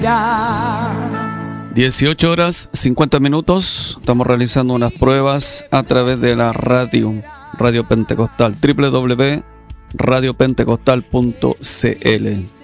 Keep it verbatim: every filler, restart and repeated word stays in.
dieciocho horas cincuenta minutos. Estamos realizando unas pruebas a través de la radio, Radio Pentecostal, doble u doble u doble u punto radio pentecostal punto c l.